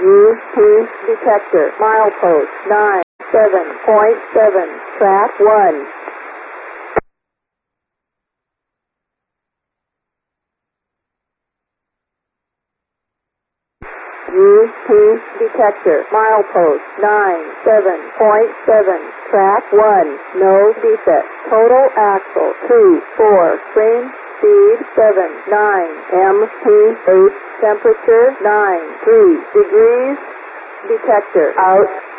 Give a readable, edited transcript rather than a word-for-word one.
UP detector, milepost 97.7, track 1. UP detector, milepost 97.7, track 1, no defect, total axle 2-4, frame speed 7-9, MP8, temperature 9-3 degrees, detector out.